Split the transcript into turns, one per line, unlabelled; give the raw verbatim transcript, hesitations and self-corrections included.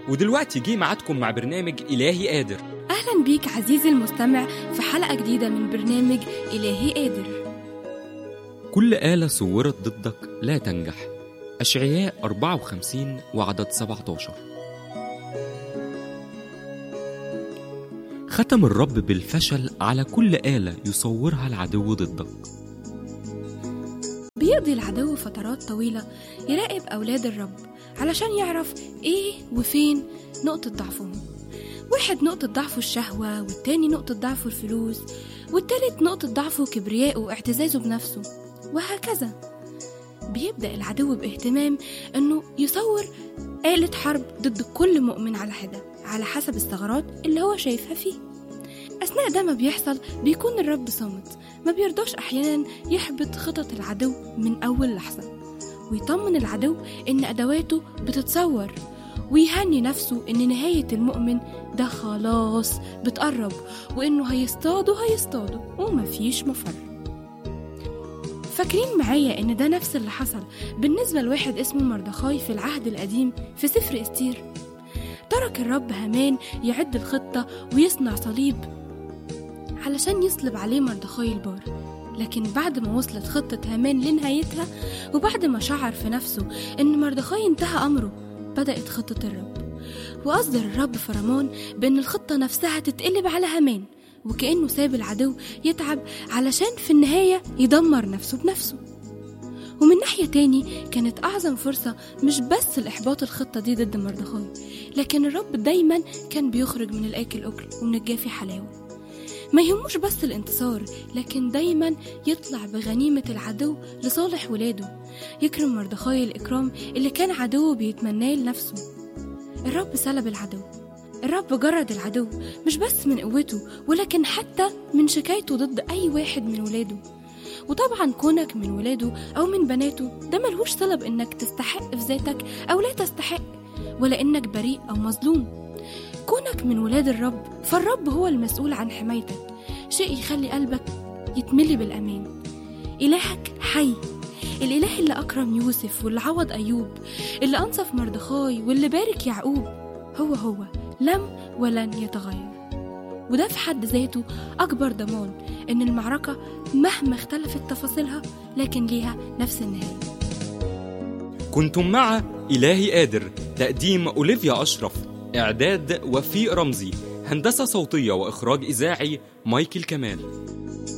ودلوقتي جه ميعادكم مع برنامج إلهي قادر.
أهلا بيك عزيزي المستمع في حلقة جديدة من برنامج إلهي قادر.
كل آلة صورت ضدك لا تنجح. أشعياء أربعة وخمسين وعدد سبعة عشر. ختم الرب بالفشل على كل آلة يصورها العدو ضدك.
بيقضي العدو فترات طويلة يراقب أولاد الرب علشان يعرف إيه وفين نقطة ضعفهم. واحد نقطة ضعفه الشهوة، والتاني نقطة ضعفه الفلوس، والتالت نقطة ضعفه كبرياءه واعتزازه بنفسه، وهكذا. بيبدأ العدو باهتمام أنه يصور آلة حرب ضد كل مؤمن على حدة على حسب الثغرات اللي هو شايفها فيه. أثناء ده ما بيحصل بيكون الرب صامت، ما بيرضاش أحيانا يحبط خطط العدو من أول لحظة، ويطمن العدو إن أدواته بتتصور، ويهني نفسه إن نهاية المؤمن ده خلاص بتقرب، وإنه هيصطادوا هيصطادوا ومفيش مفر. فاكرين معايا إن ده نفس اللي حصل بالنسبة لواحد اسمه مردخاي في العهد القديم في سفر استير. ترك الرب هامان يعد الخطة ويصنع صليب علشان يصلب عليه مردخاي البار، لكن بعد ما وصلت خطة هامان لنهايتها، وبعد ما شعر في نفسه إن مردخاي انتهى أمره، بدأت خطة الرب، وأصدر الرب فرمان بأن الخطة نفسها تتقلب على هامان، وكأنه ساب العدو يتعب علشان في النهاية يدمر نفسه بنفسه. ومن ناحية تاني كانت أعظم فرصة مش بس الإحباط الخطة دي ضد مردخاي، لكن الرب دايما كان بيخرج من الآكل أكل ومن الجافي حلاوة. ما يهموش بس الانتصار، لكن دايما يطلع بغنيمة العدو لصالح ولاده، يكرم مردخاي الإكرام اللي كان عدو بيتمناه لنفسه. الرب سلب العدو، الرب جرد العدو مش بس من قوته، ولكن حتى من شكايته ضد أي واحد من ولاده. وطبعا كونك من ولاده أو من بناته ده ملهوش طلب إنك تستحق في ذاتك أو لا تستحق، ولا إنك بريء أو مظلوم. كونك من ولاد الرب، فالرب هو المسؤول عن حمايتك، شيء يخلي قلبك يتملي بالأمان. إلهك حي، الإله اللي أكرم يوسف واللي عوض أيوب، اللي أنصف مردخاي واللي بارك يعقوب، هو هو لم ولن يتغير. وده في حد ذاته أكبر ضمان إن المعركة مهما اختلفت تفاصيلها لكن ليها نفس النهاية.
كنتم مع إلهي قادر، تقديم أوليفيا أشرف، إعداد وفيق رمزي، هندسة صوتية وإخراج إذاعي مايكل كمال.